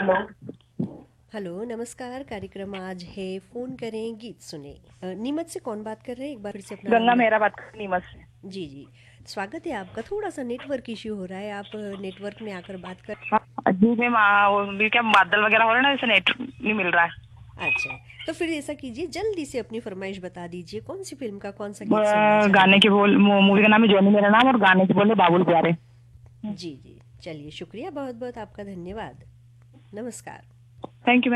Hello. Hello नमस्कार। कार्यक्रम आज है फोन करें गीत सुने। नीमच से कौन बात कर रहे हैं? एक बार फिर से अपना नाम गंगा मेहरा बात कर रही हूँ नीमच से। जी जी। स्वागत है आपका। थोड़ा सा नेटवर्क इश्यू हो रहा है, आप नेटवर्क में आकर बात कर। हाँ जी मैम, वो भी क्या बादल वगैरह हो रहे हैं ना, जैसे नेट नहीं मिल रहा है। अच्छा, तो फिर ऐसा कीजिए, जल्दी से अपनी फरमाइश बता दीजिए, कौन सी फिल्म का कौन सा गीत सुनना गाने चाहेंगे? की बोल, मूवी का नाम है जॉनी मेरा नाम, और गाने की बोले बाबुल प्यारे। जी जी, चलिए शुक्रिया, बहुत बहुत आपका धन्यवाद। नमस्कार। Thank you.